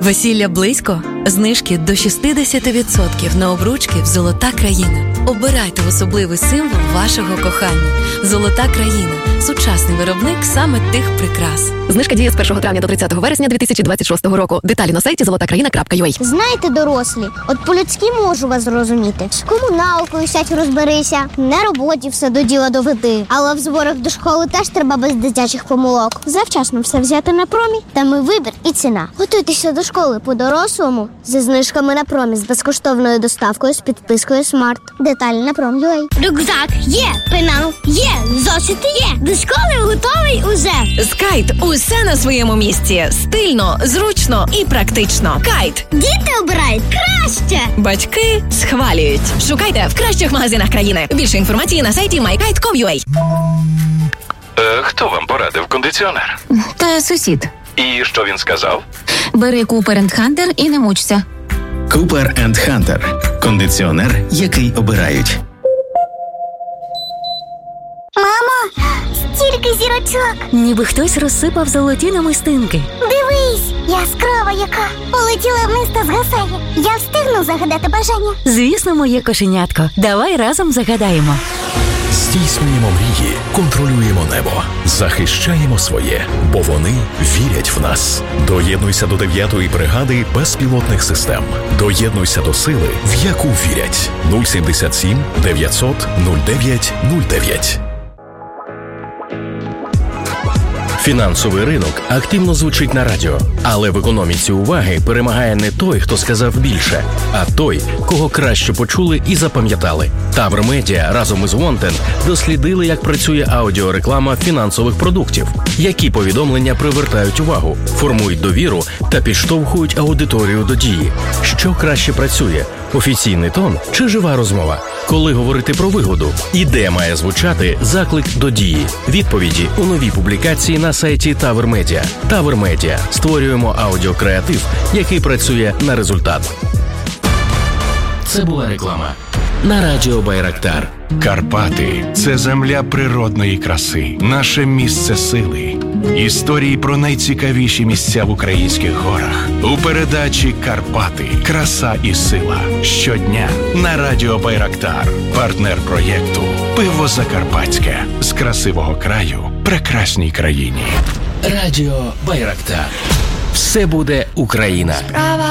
Весілля близько? Знижки до 60% на обручки в «Золота країна». Обирайте особливий символ вашого кохання. «Золота країна» – сучасний виробник саме тих прикрас. Знижка діє з 1 травня до 30 вересня 2026 року. Деталі на сайті zolotakraina.ua. Знаєте, дорослі, от по-людськи можу вас зрозуміти. З комуналкою сядь розберися, на роботі все до діла доведи. Але в зборах до школи теж треба без дитячих помилок. Завчасно все взяти на промі, там і вибір, і ціна. Готуйтеся до школи по-дорослому зі знижками на промі, з безкоштовною доставкою, з підпискою «Смарт». Деталі на Prom.ua. Рюкзак є, пенал є, зошити є. До школи готовий уже. З Кайт усе на своєму місці. Стильно, зручно і практично. Кайт. Діти обирають краще. Батьки схвалюють. Шукайте в кращих магазинах країни. Більше інформації на сайті mykite.com.ua. Хто вам порадив кондиціонер? Та сусід. І що він сказав? Бери Cooper & Hunter і не мучся. Cooper & Hunter. Кондиціонер, який обирають. Мамо, стільки зірочок. Ніби хтось розсипав золоті намистинки. Дивись, яскрава яка. Полетіла вниз та згасає. Я встигну загадати бажання. Звісно, моє кошенятко. Давай разом загадаємо. Здійснюємо мрії, контролюємо небо, захищаємо своє, бо вони вірять в нас. Доєднуйся до 9-ї бригади безпілотних систем. Доєднуйся до сили, в яку вірять. 077 900 09 09. Фінансовий ринок активно звучить на радіо, але в економіці уваги перемагає не той, хто сказав більше, а той, кого краще почули і запам'ятали. Тавр Медіа разом із Wanted дослідили, як працює аудіореклама фінансових продуктів, які повідомлення привертають увагу, формують довіру та підштовхують аудиторію до дії. Що краще працює – офіційний тон чи жива розмова? Коли говорити про вигоду? І де має звучати заклик до дії? Відповіді у новій публікації на сайті Тавр Медіа. Тавр Медіа. Створюємо аудіокреатив, який працює на результат. Це була реклама на радіо Байрактар. Карпати – це земля природної краси, наше місце сили. Історії про найцікавіші місця в українських горах. У передачі «Карпати. Краса і сила». Щодня на радіо Байрактар. Партнер проєкту «Пиво Закарпатське». З красивого краю прекрасній країні. Радіо Байрактар. Все буде Україна.